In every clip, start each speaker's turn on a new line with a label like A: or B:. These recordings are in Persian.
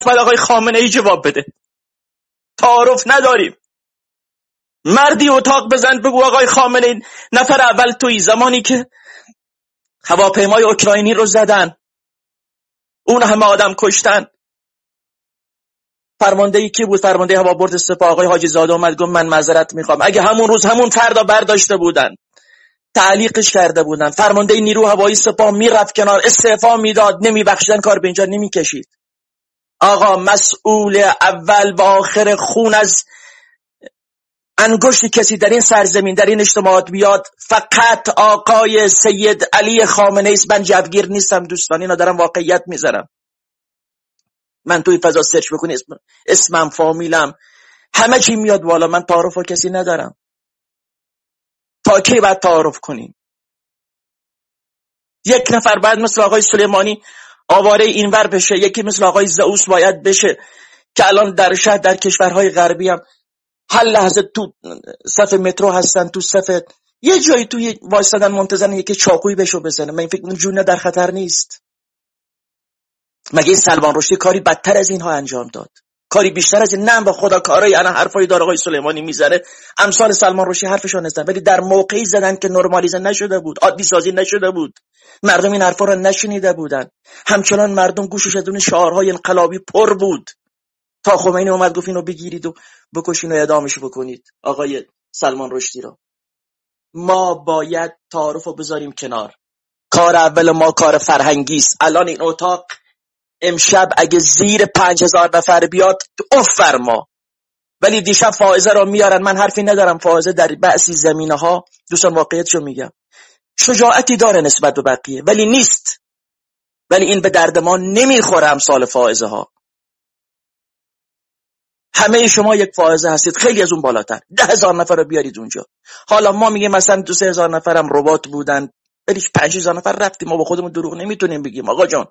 A: باید آقای خامنه ای جواب بده. تعارف نداریم. مردی اتاق بزن بگو آقای خامنه ای نفر اول تویی. زمانی که هواپیمای اوکراینی رو زدن، اون همه آدم کشتن، فرماندهی کی بود؟ فرمانده هوابرد سپاه آقای حاجی زاده اومد گفت من معذرت میخوام. اگه همون روز همون فردا برداشته بودن، تعلیقش کرده بودن، فرمانده نیرو هوایی سپاه میرفت کنار، استعفا میداد، نمیبخشیدن، کار به اینجا نمیکشید. آقا مسئول اول و آخر خون از انگشت کسی در این سرزمین، در این اجتماعات بیاد فقط آقای سید علی خامنه ای است. من جوگیر نیستم دوستان، اینا دارم واقعیت میذارم. من توی فضا سرچ بکنی اسمم، فامیلم، همه چی میاد بالا. من تعارف با کسی ندارم. تا کی باید تعارف کنیم؟ یک نفر باید مثل آقای سلیمانی آواره اینور بشه، یکی مثل آقای زئوس باید بشه که الان در شهر، در کشورهای غربی هم هر لحظه تو صف مترو هستن، تو صف یه جایی توی وایسادن منتظرن یکی چاقویی بهشو بزنه. من فکر می‌کنم جون در خطر نیست. مگه سلمان رشدی کاری بدتر از اینها انجام داد؟ کاری بیشتر از این؟ نه با خدا کارای انا حرفای دار آقای سلیمانی میزنه، امثال سلمان رشدی حرفشو نزدن، ولی در موقعی زدن که نرمالیزه نشده بود، عادی سازی نشده بود، مردم این حرفا رو نشنیده بودن. همچنان مردم گوشش از اون شعارهای انقلابی پر بود تا خمینی اومد گفت اینو بگیرید و بکشین و اعدامش بکنید آقای سلمان رشدی رو. ما باید تعارف رو بذاریم کنار. کار اول ما کار فرهنگی است. الان این اتاق امشب اگه زیر 5000 نفر بیاد اوف فرما، ولی دیشب فائزه رو میارن. من حرفی ندارم، فائزه در بعضی زمینه‌ها دوستان واقعیتشو میگم شجاعتی داره نسبت به بقیه، ولی نیست. ولی این به درد ما نمیخوره. امثال فائزه ها، همه شما یک فائزه هستید، خیلی از اون بالاتر. 10,000 نفر رو بیارید اونجا. حالا ما میگیم مثلا 2-3,000 نفرم ربات بودن، ولی 5,000 نفر رفتیم. ما با خودمون دروغ نمیتونیم بگیم. آقا جان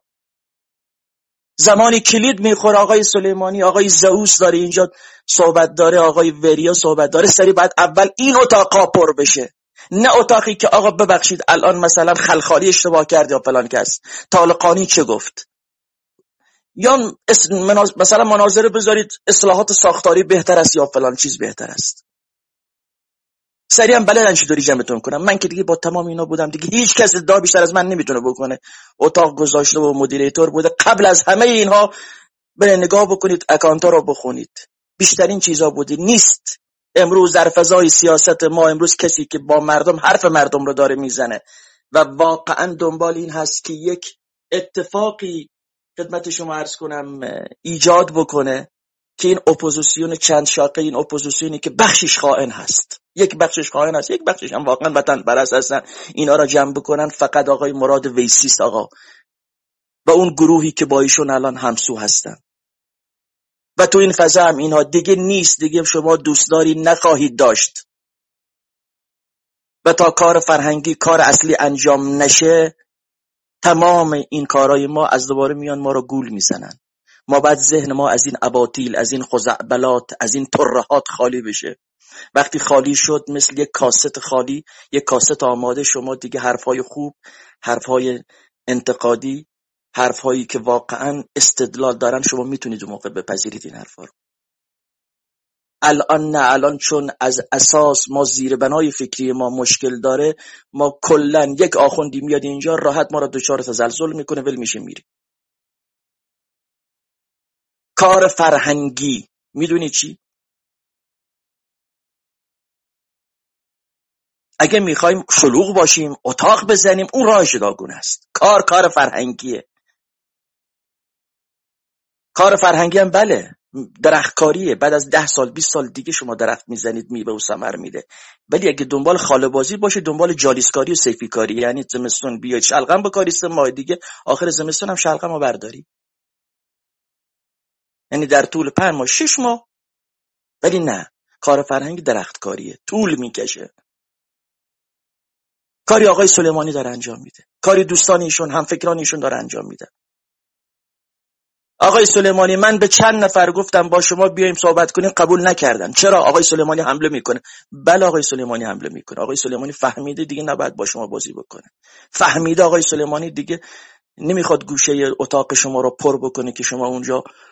A: زمانی کلید میخوره آقای سلیمانی، آقای زئوس داره اینجا صحبت داره، آقای وریا صحبت داره، سری بعد اول این اتاقا پر بشه، نه اتاقی که آقا ببخشید الان مثلا خلخالی اشتباه کرد یا فلان کس طالقانی چه گفت، یا مثلا مناظره بذارید اصلاحات ساختاری بهتر است یا فلان چیز بهتر است. سریع هم بلدن چطوری جمعتون کنم. من که دیگه با تمام اینا بودم دیگه، هیچ کس ادعا بیشتر از من نمیتونه بکنه. اتاق گذاشته و مدیریتور بوده. قبل از همه اینها برای نگاه بکنید، اکانتا رو بخونید، بیشترین چیزا بودی. نیست امروز در فضای سیاست ما، امروز کسی که با مردم حرف مردم رو داره میزنه و واقعا دنبال این هست که یک اتفاقی خدمت شما عرض کنم ایجاد بکنه که این اپوزیسیون چند شاقه، این اپوزیسیونی که بخشش خائن هست، یک بخشش خائن هست، یک بخشش هم واقعا وطن پرست هستن، اینا را جمع بکنن فقط آقای مراد ویسیست آقا و اون گروهی که با ایشون الان همسو هستن. و تو این فضا هم اینها دیگه نیست. دیگه شما دوستداری نخواهید داشت و تا کار فرهنگی، کار اصلی انجام نشه، تمام این کارهای ما از دوباره میان ما رو گول میزنن. ما بعد ذهن ما از این اباطیل، از این خزعبلات، از این ترهات خالی بشه. وقتی خالی شد مثل یک کاست خالی، یک کاست آماده، شما دیگه حرفهای خوب، حرفهای انتقادی، حرفهایی که واقعا استدلال دارن شما میتونید اون موقع بپذیرید این حرفا رو. الان نه، الان چون از اساس ما زیر بنای فکری ما مشکل داره، ما کلن یک آخوندی میاد اینجا راحت ما را دچار تزلزل میکنه، ول میشه میری. کار فرهنگی میدونی چی؟ اگه میخوایم شلوغ باشیم، اتاق بزنیم، اون راه جداگونه است. کار فرهنگیه. کار فرهنگی هم بله درختکاریه. بعد از 10 سال 20 سال دیگه شما درخت میزنید، میوه و ثمر میده. ولی اگه دنبال خاله بازی باشه، دنبال جالیسکاری و سیفی کاری، یعنی زمستون بیاید شلغم بکاری 3 ماه دیگه آخر زمستون هم شلغمو برداری، یعنی در طول 5 ماه 6 ماه. ولی نه، کار فرهنگی درختکاریه، طول میکشه. کاری آقای سلیمانی داره انجام میده، کاری دوستان ایشون، همفکران ایشون داره انجام میده. آقای سلیمانی، من به چند نفر گفتم با شما بیایم صحبت کنیم، قبول نکردن. چرا؟ آقای سلیمانی حمله میکنه. بله آقای سلیمانی حمله میکنه. آقای سلیمانی فهمیده دیگه نباید با شما بازی بکنه. فهمیده آقای سلیمانی دیگه نمیخواد گوشه اتاق شما رو پر بکنه که شما اونجا